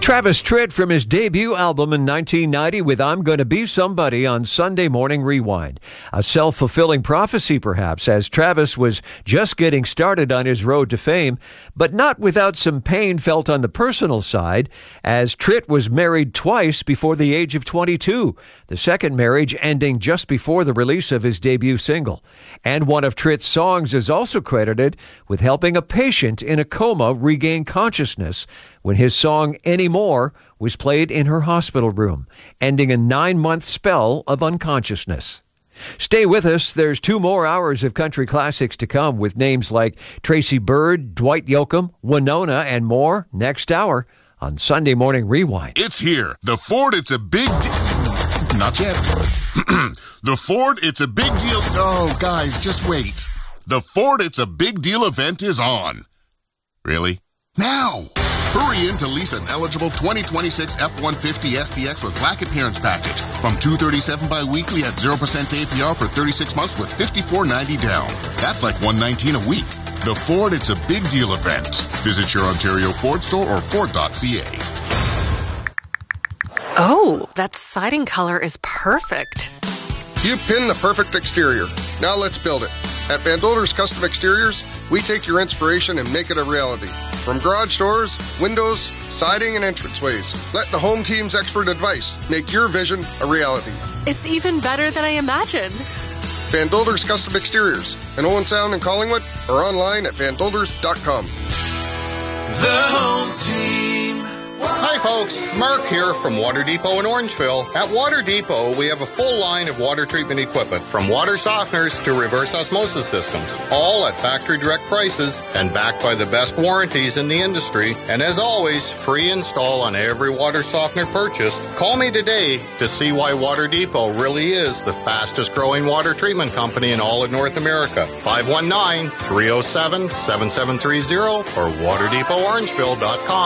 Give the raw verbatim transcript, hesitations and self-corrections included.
Travis Tritt from his debut album in nineteen ninety with I'm Gonna Be Somebody on Sunday Morning Rewind. A self-fulfilling prophecy, perhaps, as Travis was just getting started on his road to fame, but not without some pain felt on the personal side, as Tritt was married twice before the age of twenty-two, the second marriage ending just before the release of his debut single. And one of Tritt's songs is also credited with helping a patient in a coma regain consciousness when his song Anymore was played in her hospital room, ending a nine-month spell of unconsciousness. Stay with us. There's two more hours of country classics to come with names like Tracy Byrd, Dwight Yoakam, Winona, and more next hour on Sunday Morning Rewind. It's here. The Ford It's a Big Deal. Not yet. The Ford It's a Big Deal. Oh, guys, just wait. The Ford It's a Big Deal event is on. Really? Now! Hurry in to lease an eligible twenty twenty-six F one fifty S T X with Black Appearance Package from two hundred thirty-seven dollars bi-weekly at zero percent A P R for thirty-six months with fifty-four ninety down. That's like one hundred nineteen dollars a week. The Ford It's a Big Deal event. Visit your Ontario Ford store or Ford dot C A. Oh, that siding color is perfect. You pinned the perfect exterior. Now let's build it. At Van Dolder's Custom Exteriors, we take your inspiration and make it a reality. From garage doors, windows, siding, and entranceways, let the home team's expert advice make your vision a reality. It's even better than I imagined. Van Dolder's Custom Exteriors in Owen Sound and Collingwood or online at van dolders dot com. The home team. Hi folks, Mark here from Water Depot in Orangeville. At Water Depot, we have a full line of water treatment equipment, from water softeners to reverse osmosis systems, all at factory direct prices and backed by the best warranties in the industry. And as always, free install on every water softener purchased. Call me today to see why Water Depot really is the fastest growing water treatment company in all of North America. five one nine, three oh seven, seven seven three oh or water depot orangeville dot com.